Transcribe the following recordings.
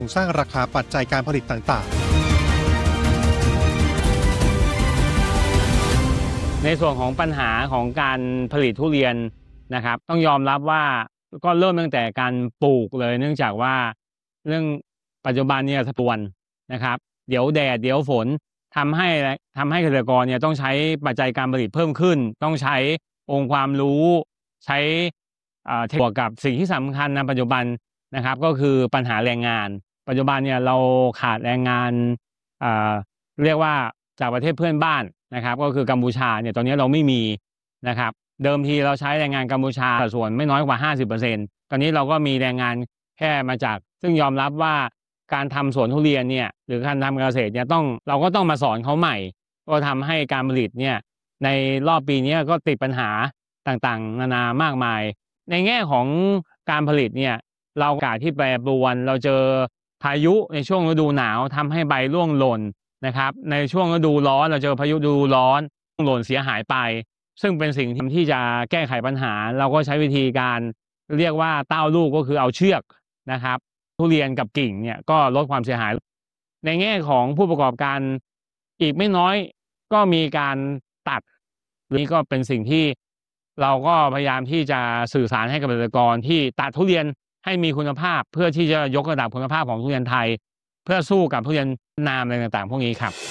สร้างราคาปัจจัยการผลิตต่างในส่วนของปัญหาของการผลิตทุเรียนนะครับต้องยอมรับว่าก็เริ่มตั้งแต่การปลูกเลยเนื่องจากว่าเรื่องปัจจุบันเนี่ยสปวนนะครับเดี๋ยวแดดเดี๋ยวฝนทำให้เกษตรกรเนี่ยต้องใช้ปัจจัยการผลิตเพิ่มขึ้นต้องใช้องค์ความรู้ใช้เทคนิคกับสิ่งที่สำคัญในปัจจุบันนะครับก็คือปัญหาแรงงานปัจจุบันเนี่ยเราขาดแรงงานเรียกว่าจากประเทศเพื่อนบ้านนะครับก็คือกัมพูชาเนี่ยตอนนี้เราไม่มีนะครับเดิมทีเราใช้แรงงานกัมพูชาส่วนไม่น้อยกว่า 50% ตอนนี้เราก็มีแรงงานแค่มาจากซึ่งยอมรับว่าการทำสวนทุเรียนเนี่ยหรือการทำเกษตรเนี่ยเราก็ต้องมาสอนเขาใหม่ก็ทำให้การผลิตเนี่ยในรอบปีนี้ก็ติดปัญหาต่างๆนานามากมายในแง่ของการผลิตเนี่ยเราอากาศที่แปรปรวนเราเจอพายุในช่วงฤดูหนาวทำให้ใบร่วงหล่นนะครับในช่วงฤดูร้อนเราเจอพายุฤดูร้อนหล่นเสียหายไปซึ่งเป็นสิ่งที่จะแก้ไขปัญหาเราก็ใช้วิธีการเรียกว่าเต้าลูกก็คือเอาเชือกนะครับทุเรียนกับกิ่งเนี่ยก็ลดความเสียหายในแง่ของผู้ประกอบการอีกไม่น้อยก็มีการตัดนี่ก็เป็นสิ่งที่เราก็พยายามที่จะสื่อสารให้กับเกษตรกรที่ตัดทุเรียนให้มีคุณภาพเพื่อที่จะยกระดับคุณภาพของทุเรียนไทยเพื่อสู้กับทุเรียนนามอะไรต่างๆพวกนี้ครับ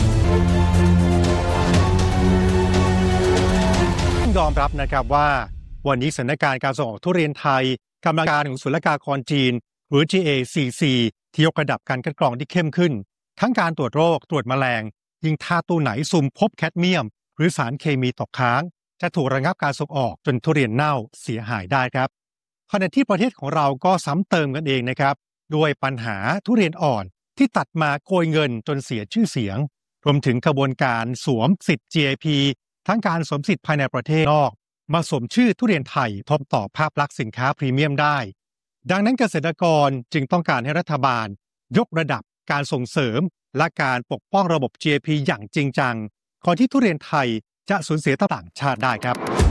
ยอมรับนะครับว่าวันนี้สถานการณ์การส่งออกทุเรียนไทยกำลังการของศุลกากรจีนหรือ GACC ที่ยกระดับการคัดกรองที่เข้มขึ้นทั้งการตรวจโรคตรวจแมลงยิ่งถ้าตู้ไหนสุ่มพบแคดเมียมหรือสารเคมีตกค้างจะถูกระงับการส่งออกจนทุเรียนเน่าเสียหายได้ครับขณะที่ประเทศของเราก็ซ้ำเติมกันเองนะครับด้วยปัญหาทุเรียนอ่อนที่ตัดมาโกยเงินจนเสียชื่อเสียงรวมถึงกระบวนการสวมสิทธิ์ GIP ทั้งการสวมสิทธิ์ภายในประเทศนอกมาสวมชื่อทุเรียนไทยทบต่อภาพลักษณ์สินค้าพรีเมียมได้ดังนั้นเกษตรกรจึงต้องการให้รัฐบาลยกระดับการส่งเสริมและการปกป้องระบบ GIP อย่างจริงจังก่อนที่ทุเรียนไทยจะสูญเสียตลาดต่างชาติได้ครับ